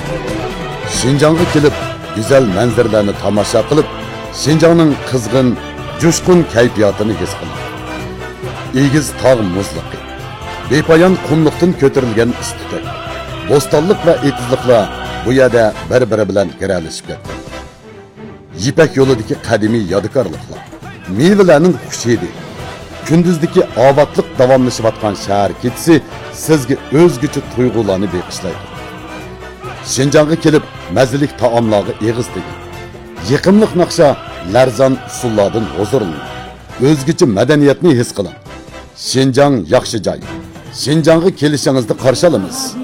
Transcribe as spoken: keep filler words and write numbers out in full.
Şinjan'a kelib, güzel manzarlarni tomosha qilib, Şinjanning qizg'in, jo'shqin kayfiyatini his qildi. Egiz tog' muzliqi, bepoyon qumliqdan ko'tarilgan istiqlik, bo'stonlik va etizliklar bu yerda bir-biri bilan giralishib ketdi. Yipak yo'lidagi qadimiy yodgorliklar, mevalarning xushidi, kunduzdagi obodlik davomlashayotgan shahar ketisi sizga o'zgacha tuyg'ularni beqishlaydi. Şinjan'a kelib, mazalik taomlarga eg'iz teging. Yiqimliq naqsha, larzon usullardan huzurlaning. O'zgacha madaniyatni his qiling. Şinjan yaxshi joy. Şinjan'a kelishingizni qarshi olamiz.